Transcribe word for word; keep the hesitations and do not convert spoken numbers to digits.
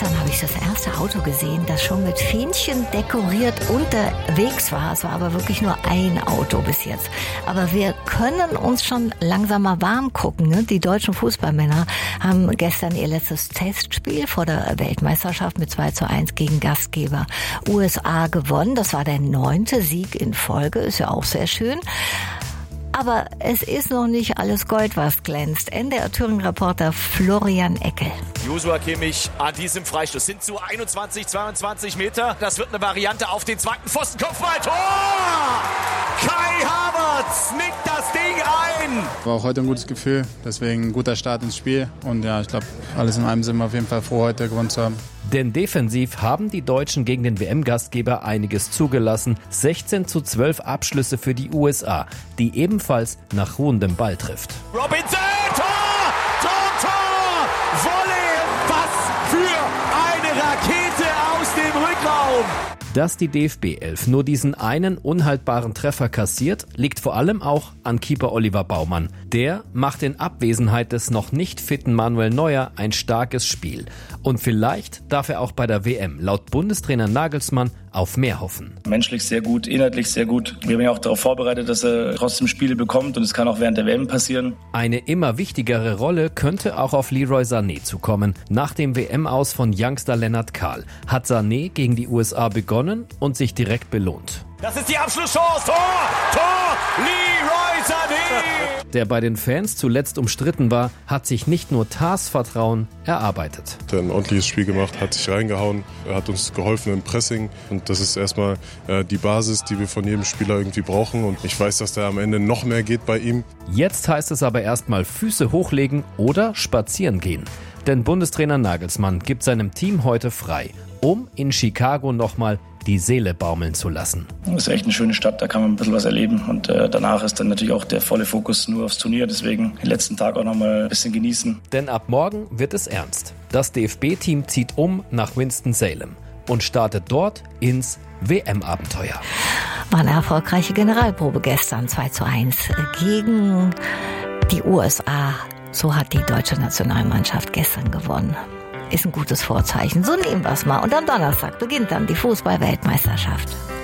Gestern habe ich das erste Auto gesehen, das schon mit Fähnchen dekoriert unterwegs war. Es war aber wirklich nur ein Auto bis jetzt. Aber wir können uns schon langsam mal warm gucken. Ne? Die deutschen Fußballmänner haben gestern ihr letztes Testspiel vor der Weltmeisterschaft mit zwei zu eins gegen Gastgeber U S A gewonnen. Das war der neunte Sieg in Folge, ist ja auch sehr schön. Aber es ist noch nicht alles Gold, was glänzt. N D R-Thüringen-Reporter Florian Eckel. Joshua Kimmich an diesem Freistoß sind zu einundzwanzig, zweiundzwanzig Meter. Das wird eine Variante auf den zweiten Pfosten. Kopfball, Tor! Kai Havertz nickt das Ding ein. War auch heute ein gutes Gefühl, deswegen ein guter Start ins Spiel. Und ja, ich glaube, alles in allem sind wir auf jeden Fall froh, heute gewonnen zu haben. Denn defensiv haben die Deutschen gegen den W M-Gastgeber einiges zugelassen. sechzehn zu zwölf Abschlüsse für die U S A, die ebenfalls nach ruhendem Ball trifft. Robinson, Tor! Tor, Tor! Volley! Was für eine Rakete aus dem Rückraum! Dass die D F B elf nur diesen einen unhaltbaren Treffer kassiert, liegt vor allem auch an Keeper Oliver Baumann. Der macht in Abwesenheit des noch nicht fitten Manuel Neuer ein starkes Spiel. Und vielleicht darf er auch bei der W M laut Bundestrainer Nagelsmann auf mehr hoffen. Menschlich sehr gut, inhaltlich sehr gut. Wir haben ja auch darauf vorbereitet, dass er trotzdem Spiele bekommt und es kann auch während der W M passieren. Eine immer wichtigere Rolle könnte auch auf Leroy Sané zukommen. Nach dem W M-Aus von Youngster Lennart Kahl hat Sané gegen die U S A begonnen und sich direkt belohnt. Das ist die Abschlusschance. Tor! Tor! Leroy Sané! Der bei den Fans zuletzt umstritten war, hat sich nicht nur Tars Vertrauen erarbeitet. Er hat ein ordentliches Spiel gemacht, hat sich reingehauen, er hat uns geholfen im Pressing. Und das ist erstmal äh, die Basis, die wir von jedem Spieler irgendwie brauchen. Und ich weiß, dass da am Ende noch mehr geht bei ihm. Jetzt heißt es aber erstmal Füße hochlegen oder spazieren gehen. Denn Bundestrainer Nagelsmann gibt seinem Team heute frei, um in Chicago nochmal die Seele baumeln zu lassen. Das ist echt eine schöne Stadt, da kann man ein bisschen was erleben. Und äh, danach ist dann natürlich auch der volle Fokus nur aufs Turnier. Deswegen den letzten Tag auch nochmal ein bisschen genießen. Denn ab morgen wird es ernst. Das D F B-Team zieht um nach Winston-Salem und startet dort ins W M-Abenteuer. War eine erfolgreiche Generalprobe gestern, zwei zu eins gegen die U S A. So hat die deutsche Nationalmannschaft gestern gewonnen. Ist ein gutes Vorzeichen. So nehmen wir es mal. Und am Donnerstag beginnt dann die Fußball-Weltmeisterschaft.